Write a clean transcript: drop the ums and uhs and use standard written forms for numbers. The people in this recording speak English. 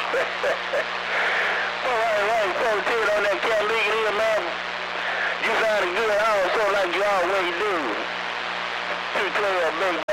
Right, 14 on that cat league in, man. You sounded good also like you always do. 212, big